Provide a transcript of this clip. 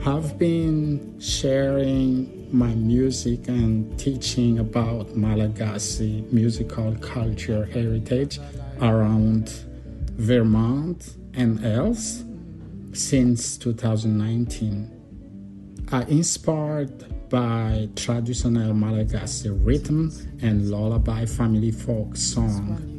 I've been sharing my music and teaching about Malagasy musical culture heritage around Vermont and else since 2019. Inspired by traditional Malagasy rhythm and lullaby family folk song,